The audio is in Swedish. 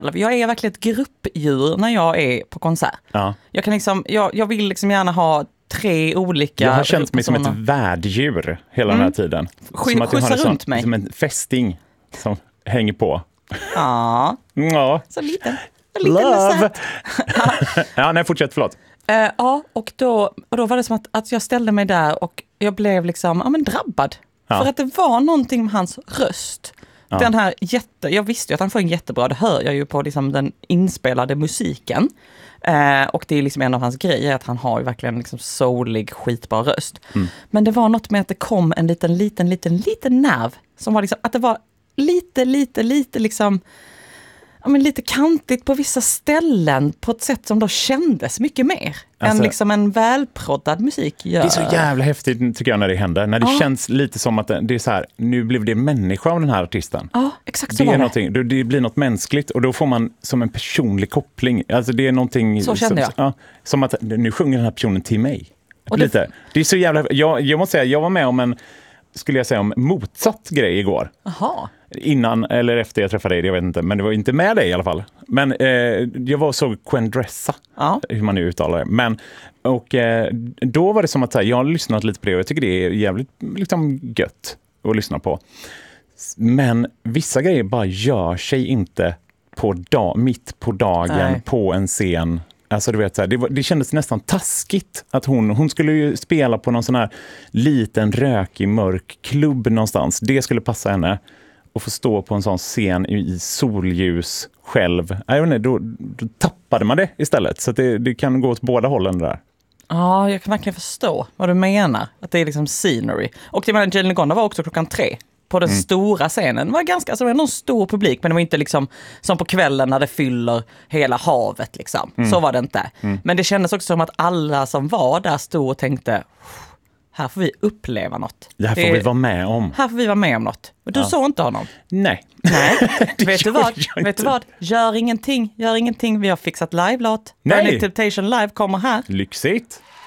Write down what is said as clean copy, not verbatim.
Jag är verkligen ett gruppdjur när jag är på konsert. Ja. Jag kan liksom, jag vill liksom gärna ha 3 olika... Jag har känt mig som ett värddjur hela den här tiden. Som att jag har runt mig. Som en fästing som hänger på. Ja. Så liten Love! Ja, nej, fortsätt, förlåt. Ja, och då var det som att jag ställde mig där och jag blev liksom drabbad. Ja. För att det var någonting med hans röst. Ja. Den här jag visste ju att han får en jättebra, det hör jag ju på liksom den inspelade musiken. Och det är liksom en av hans grejer att han har ju verkligen liksom soulig, skitbra röst. Men det var något med att det kom en liten nerv som var liksom, att det var lite liksom, lite kantigt på vissa ställen på ett sätt som då kändes mycket mer än liksom en välproddad musik gör. Det är så jävla häftigt tycker jag när det händer. När det känns lite som att det är så här, nu blev det människa av den här artisten. Ja, exakt så det var är det. Någonting, det blir något mänskligt och då får man som en personlig koppling. Alltså det är någonting... Så kände jag. Ja, som att nu sjunger den här personen till mig. Och lite. Det är så jävla... Jag måste säga, jag var med om en motsatt grej igår. Aha. Innan eller efter jag träffade dig, jag vet inte. Men det var inte med dig i alla fall. Men jag var och såg Quendressa. Ja. Hur man nu uttalar det. Men, då var det som att jag har lyssnat lite på det och jag tycker det är jävligt liksom, gött att lyssna på. Men vissa grejer bara gör sig inte mitt på dagen på en scen. Alltså du vet så här, det kändes nästan taskigt att hon skulle ju spela på någon sån här liten rökig mörk klubb någonstans. Det skulle passa henne. Och få stå på en sån scen i solljus själv. Jag vet inte, då tappade man det istället. Så att det kan gå åt båda hållen där. Ja, jag kan verkligen förstå vad du menar. Att det är liksom scenery. Och jag menar, Jane Gonda var också 3:00 på den stora scenen. Det var ganska, alltså det var någon stor publik, men det var inte liksom som på kvällen när det fyller hela havet liksom. Så var det inte. Men det kändes också som att alla som var där stod och tänkte, här får vi uppleva något. Det här får vi vara med om. Här får vi vara med om något. Och du såg inte honom? Nej. Vet du vad? Gör ingenting. Vi har fixat live-låt. Nej. Burning Temptation live kommer här. Lyxigt.